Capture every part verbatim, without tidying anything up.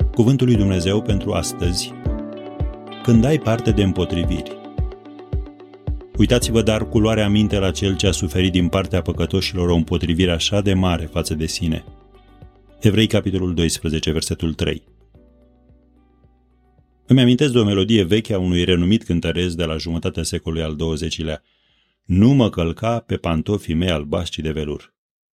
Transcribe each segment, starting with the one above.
Cuvântul lui Dumnezeu pentru astăzi, când ai parte de împotriviri. Uitați-vă dar cu luarea aminte la cel ce a suferit din partea păcătoșilor o împotrivire așa de mare față de sine. Evrei, capitolul doisprezece, versetul trei. Îmi amintesc de o melodie veche a unui renumit cântăresc de la jumătatea secolului al douăzecilea. Nu mă călca pe pantofii mei albaștri de velur.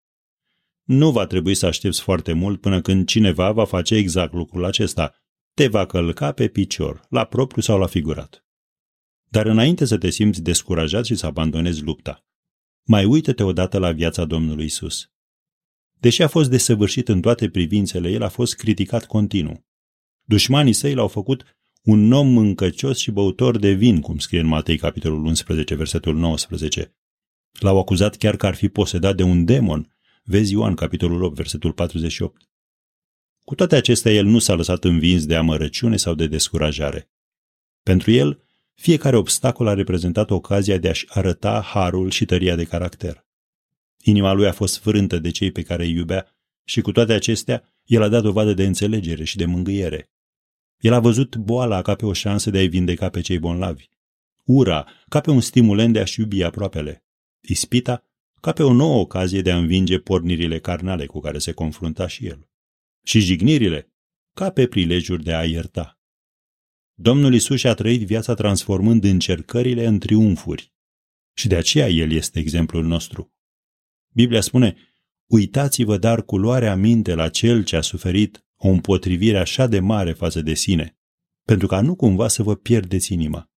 Nu va trebui să aștepți foarte mult până când cineva va face exact lucrul acesta. Te va călca pe picior, la propriu sau la figurat. Dar înainte să te simți descurajat și să abandonezi lupta, mai uită-te odată la viața Domnului Isus. Deși a fost desăvârșit în toate privințele, el a fost criticat continuu. Dușmanii săi l-au făcut un om mâncăcios și băutor de vin, cum scrie în Matei, capitolul unsprezece, versetul nouăsprezece. L-au acuzat chiar că ar fi posedat de un demon. Vezi Ioan, capitolul opt, versetul patruzeci și opt. Cu toate acestea, el nu s-a lăsat învins de amărăciune sau de descurajare. Pentru el, fiecare obstacol a reprezentat ocazia de a-și arăta harul și tăria de caracter. Inima lui a fost frântă de cei pe care îi iubea și cu toate acestea, el a dat dovadă de înțelegere și de mângâiere. El a văzut boala ca pe o șansă de a-i vindeca pe cei bolnavi, ura ca pe un stimulent de a-și iubi aproapele, ispita ca pe o nouă ocazie de a învinge pornirile carnale cu care se confrunta și el, și jignirile ca pe prilejuri de a ierta. Domnul Iisus și-a trăit viața transformând încercările în triumfuri și de aceea el este exemplul nostru. Biblia spune: uitați-vă dar cu luarea aminte la cel ce a suferit o împotrivire așa de mare față de sine, pentru ca nu cumva să vă pierdeți inima.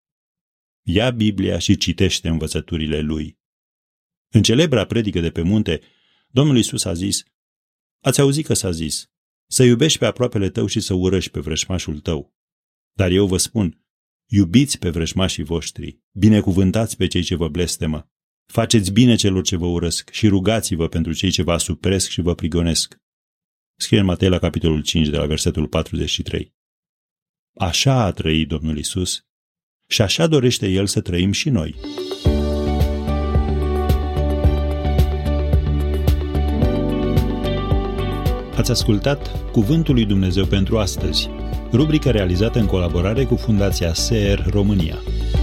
Ia Biblia și citește învățăturile lui. În celebra predică de pe munte, Domnul Iisus a zis: ați auzit că s-a zis, să iubești pe aproapele tău și să urăști pe vrăjmașul tău. Dar eu vă spun, iubiți pe vrăjmașii voștri, binecuvântați pe cei ce vă blestemă, faceți bine celor ce vă urăsc și rugați-vă pentru cei ce vă asupresc și vă prigonesc. Scrie în Matei la capitolul cinci, de la versetul patruzeci și trei. Așa a trăit Domnul Iisus și așa dorește El să trăim și noi. Ați ascultat Cuvântul lui Dumnezeu pentru astăzi, rubrică realizată în colaborare cu Fundația S E R România.